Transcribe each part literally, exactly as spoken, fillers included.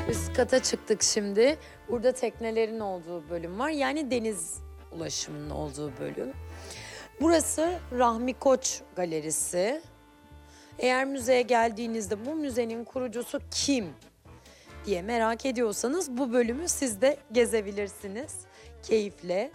Üst kata çıktık şimdi. Burada teknelerin olduğu bölüm var. Yani deniz ulaşımının olduğu bölüm. Burası Rahmi Koç Galerisi. Eğer müzeye geldiğinizde bu müzenin kurucusu kim diye merak ediyorsanız bu bölümü siz de gezebilirsiniz keyifle.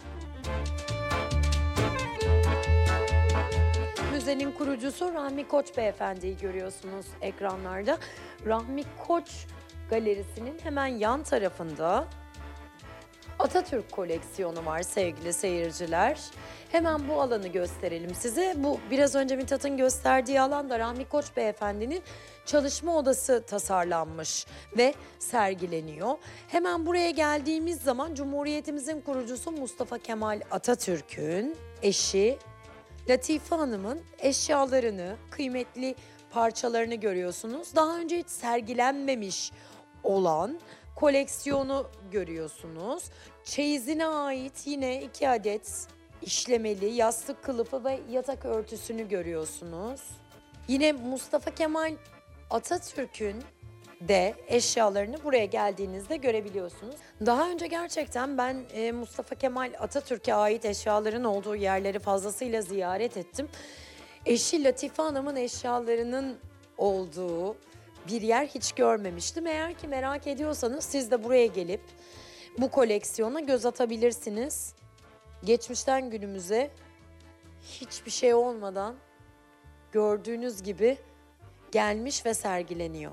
Müzenin kurucusu Rahmi Koç beyefendiyi görüyorsunuz ekranlarda. Rahmi Koç Galerisi'nin hemen yan tarafında Atatürk koleksiyonu var sevgili seyirciler. Hemen bu alanı gösterelim size. Bu biraz önce Mithat'ın gösterdiği alanda Rahmi Koç beyefendinin çalışma odası tasarlanmış ve sergileniyor. Hemen buraya geldiğimiz zaman Cumhuriyetimizin kurucusu Mustafa Kemal Atatürk'ün eşi Latife Hanım'ın eşyalarını, kıymetli parçalarını görüyorsunuz. Daha önce hiç sergilenmemiş olan koleksiyonu görüyorsunuz. Çeyizine ait yine iki adet işlemeli yastık kılıfı ve yatak örtüsünü görüyorsunuz. Yine Mustafa Kemal Atatürk'ün de eşyalarını buraya geldiğinizde görebiliyorsunuz. Daha önce gerçekten ben e, Mustafa Kemal Atatürk'e ait eşyaların olduğu yerleri fazlasıyla ziyaret ettim. Eşi Latife Hanım'ın eşyalarının olduğu bir yer hiç görmemiştim. Eğer ki merak ediyorsanız siz de buraya gelip bu koleksiyona göz atabilirsiniz. Geçmişten günümüze hiçbir şey olmadan gördüğünüz gibi gelmiş ve sergileniyor.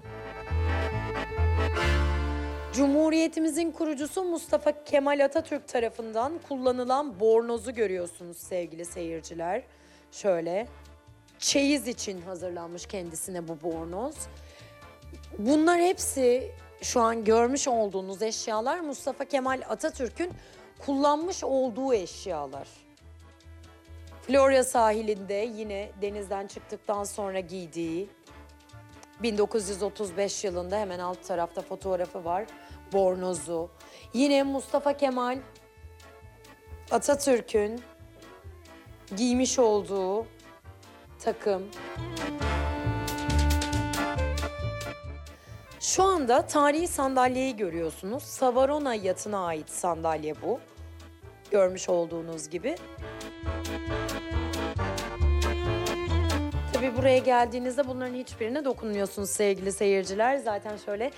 Cumhuriyetimizin kurucusu Mustafa Kemal Atatürk tarafından kullanılan bornozu görüyorsunuz sevgili seyirciler. Şöyle çeyiz için hazırlanmış kendisine bu bornoz. Bunlar hepsi şu an görmüş olduğunuz eşyalar Mustafa Kemal Atatürk'ün kullanmış olduğu eşyalar. Florya sahilinde yine denizden çıktıktan sonra giydiği bin dokuz yüz otuz beş yılında hemen alt tarafta fotoğrafı var. Bornozu. Yine Mustafa Kemal Atatürk'ün giymiş olduğu takım. Şu anda tarihi sandalyeyi görüyorsunuz. Savarona yatına ait sandalye bu. Görmüş olduğunuz gibi. Tabii buraya geldiğinizde bunların hiçbirine dokunmuyorsunuz sevgili seyirciler. Zaten şöyle